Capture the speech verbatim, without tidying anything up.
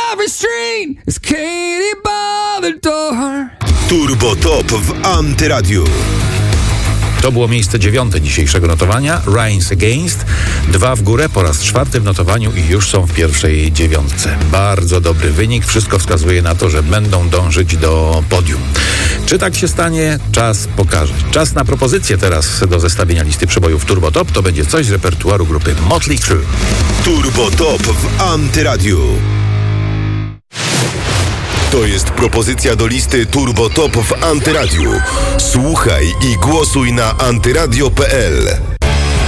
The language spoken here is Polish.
every street is Katie by the door. Turbo Top w Antyradiu. To było miejsce dziewiąte dzisiejszego notowania. Rise Against. Dwa w górę po raz czwarty w notowaniu i już są w pierwszej dziewiątce. Bardzo dobry wynik. Wszystko wskazuje na to, że będą dążyć do podium. Czy tak się stanie? Czas pokaże. Czas na propozycję teraz do zestawienia listy przebojów Turbo Top. To będzie coś z repertuaru grupy Motley Crue. Turbo Top w Antyradiu. To jest propozycja do listy Turbo Top w Antyradiu. Słuchaj i głosuj na antyradio kropka p l.